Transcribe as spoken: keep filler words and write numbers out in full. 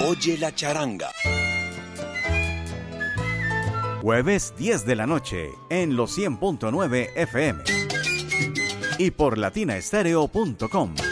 Oye la charanga. Jueves diez de la noche en los cien punto nueve F M y por latinaestereo punto com.